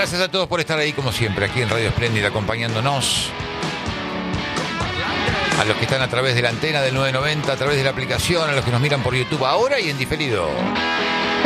Gracias a todos por estar ahí como siempre, aquí en Radio Espléndida, acompañándonos. A los que están a través de la antena del 990, a través de la aplicación, a los que nos miran por YouTube ahora y en diferido.